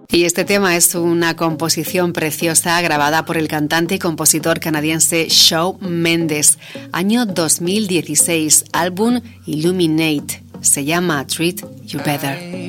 Y este tema es una composición preciosa grabada por el cantante y compositor canadiense Shawn Mendes, año 2016, álbum Illuminate. Se llama Treat You Better.